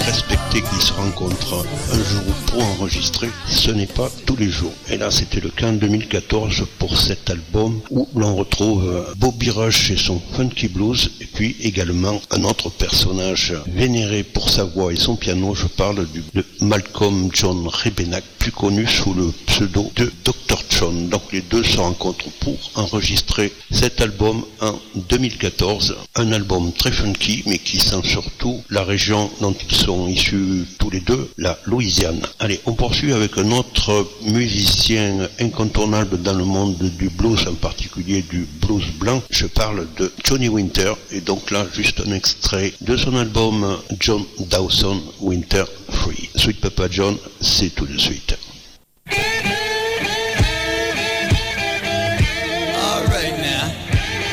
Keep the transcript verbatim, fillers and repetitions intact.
respectés qui se rencontrent un jour pour enregistrer, ce n'est pas tous les jours. Et là, c'était le cas en deux mille quatorze pour cet album où l'on retrouve Bobby Rush et son Funky Blues, et puis également un autre personnage vénéré pour sa voix et son piano. Je parle du, de Malcolm John Rebennack, plus connu sous le pseudo de docteur John. Donc les deux se rencontrent pour enregistrer cet album en deux mille quatorze. Un album très funky, mais qui sent surtout la région dont ils sont issus tous les deux, la Louisiane. Allez, on poursuit avec un autre musicien incontournable dans le monde du blues, en particulier du blues blanc. Je parle de Johnny Winter, et donc là, juste un extrait de son album John Dawson Winter Free. Sweet Papa John, c'est tout de suite.